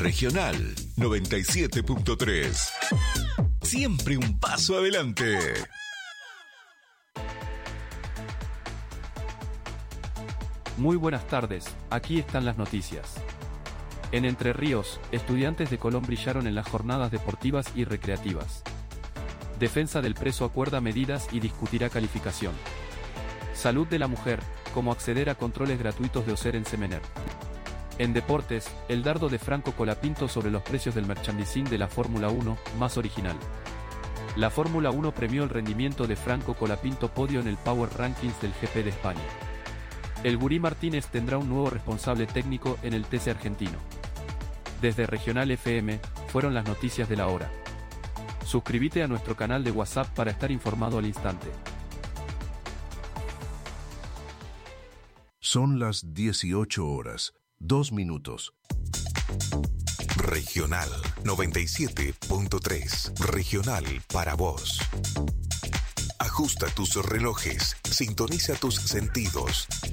Regional 97.3. Siempre un paso adelante. Muy buenas tardes, aquí están las noticias. En Entre Ríos, estudiantes de Colón brillaron en las jornadas deportivas y recreativas. Defensa del preso acuerda medidas y discutirá calificación. Salud de la mujer, cómo acceder a controles gratuitos de OSER en Semener. En deportes, el dardo de Franco Colapinto sobre los precios del merchandising de la Fórmula 1, más original. La Fórmula 1 premió el rendimiento de Franco Colapinto podio en el Power Rankings del GP de España. El Gurí Martínez tendrá un nuevo responsable técnico en el TC argentino. Desde Regional FM, fueron las noticias de la hora. Suscríbete a nuestro canal de WhatsApp para estar informado al instante. Son las 18 horas, 2 minutos. Regional 97.3. Regional para vos. Ajusta tus relojes, sintoniza tus sentidos.